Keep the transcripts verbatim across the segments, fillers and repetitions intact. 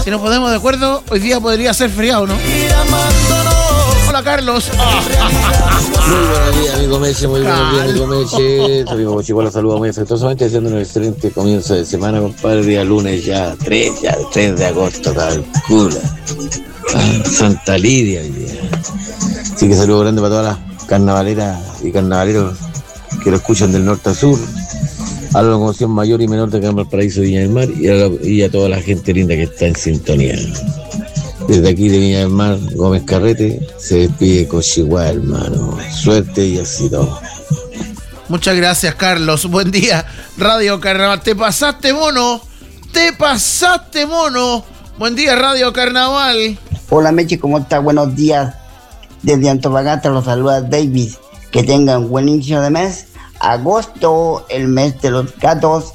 Si nos ponemos de acuerdo, hoy día podría ser feriado, ¿no? Hola, Carlos. Muy buenos días, amigo Meche, muy buenos días, amigo Meche. Soy amigo Meche, igual los saludo muy afectuosamente, haciendo un excelente comienzo de semana, compadre. Día lunes ya, tres, ya, tres de agosto, calcula. Ah, Santa Lidia hoy día. Así que saludo grande para todas las carnavaleras y carnavaleros que lo escuchan del norte a sur, a la locomoción mayor y menor de Gran Valparaíso, Viña del Mar, y a, la, y a toda la gente linda que está en sintonía. Desde aquí de Viña del Mar, Gómez Carrete se despide con Chihuahua, hermano. Suerte y éxito. Muchas gracias, Carlos. Buen día, Radio Carnaval. Te pasaste, mono. Te pasaste, mono. Buen día, Radio Carnaval. Hola, Meche, ¿cómo estás? Buenos días. Desde Antofagasta los saluda David. Que tengan buen inicio de mes. Agosto, el mes de los gatos.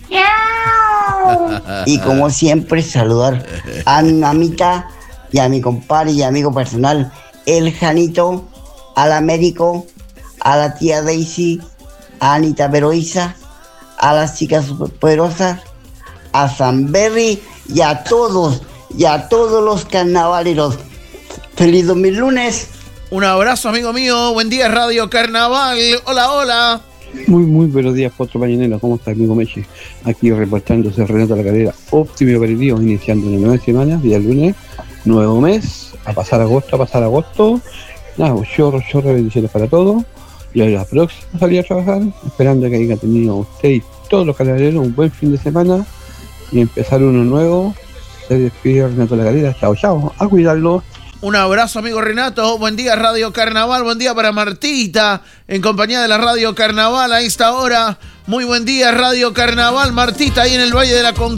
Y como siempre, saludar a mi mamita y a mi compadre y amigo personal, el Janito, a la médico, a la tía Daisy, a Anita Veroiza, a las chicas superpoderosas, a Sanberry y a todos, y a todos los carnavaleros. ¡Feliz dos mil lunes! Un abrazo, amigo mío. Buen día, Radio Carnaval. Hola, hola. Muy, muy buenos días, Potro Mañanero. ¿Cómo está, amigo Meche? Aquí reportándose Renato La Calera. Óptimo aperitivo, iniciando una nueva semana, día lunes, nuevo mes, a pasar agosto, a pasar agosto. Nada, chorro, chorro, bendiciones para todos. Y a la próxima salir a trabajar, esperando que haya tenido usted y todos los carnavaleros un buen fin de semana y empezar uno nuevo. Se despide Renato La Calera. Chao, chao. A cuidarlo. Un abrazo, amigo Renato. Buen día, Radio Carnaval. Buen día para Martita, en compañía de la Radio Carnaval a esta hora. Muy buen día, Radio Carnaval. Martita, ahí en el Valle de la Conquista.